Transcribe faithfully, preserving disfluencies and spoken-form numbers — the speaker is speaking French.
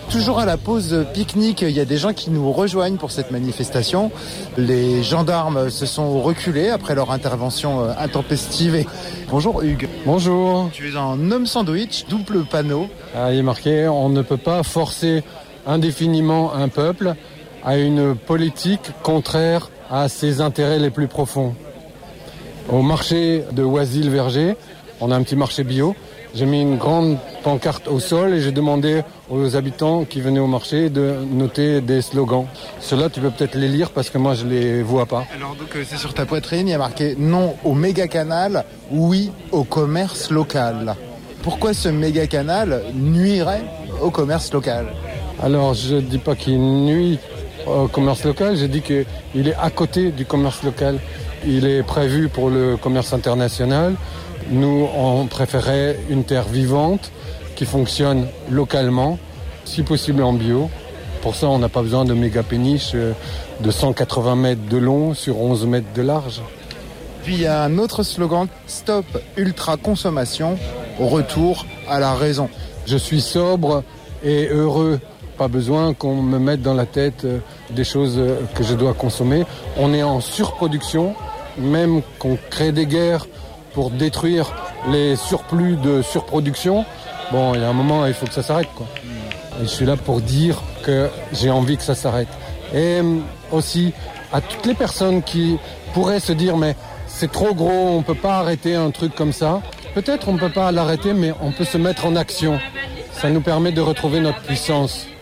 Toujours à la pause pique-nique, il y a des gens qui nous rejoignent pour cette manifestation. Les gendarmes se sont reculés après leur intervention intempestive. Et... Bonjour Hugues. Bonjour. Tu es un homme sandwich, double panneau. Ah, il est marqué, on ne peut pas forcer indéfiniment un peuple à une politique contraire à ses intérêts les plus profonds. Au marché de Oisille-Verger, on a un petit marché bio. J'ai mis une grande pancarte au sol et j'ai demandé aux habitants qui venaient au marché de noter des slogans. Ceux-là, tu peux peut-être les lire parce que moi, je les vois pas. Alors donc, c'est sur ta poitrine, il y a marqué « Non au méga-canal, oui au commerce local ». Pourquoi ce méga-canal nuirait au commerce local ? Alors, je ne dis pas qu'il nuit au commerce local, j'ai dit qu'il est à côté du commerce local. Il est prévu pour le commerce international. Nous, on préférait une terre vivante qui fonctionne localement, si possible en bio. Pour ça, on n'a pas besoin de méga péniches de cent quatre-vingts mètres de long sur onze mètres de large. Puis il y a un autre slogan, Stop ultra consommation, retour à la raison. Je suis sobre et heureux. Pas besoin qu'on me mette dans la tête des choses que je dois consommer. On est en surproduction, même qu'on crée des guerres pour détruire les surplus de surproduction. Bon, il y a un moment, il faut que ça s'arrête, quoi. Et je suis là pour dire que j'ai envie que ça s'arrête. Et aussi, à toutes les personnes qui pourraient se dire, mais c'est trop gros, on ne peut pas arrêter un truc comme ça. Peut-être on ne peut pas l'arrêter, mais on peut se mettre en action. Ça nous permet de retrouver notre puissance.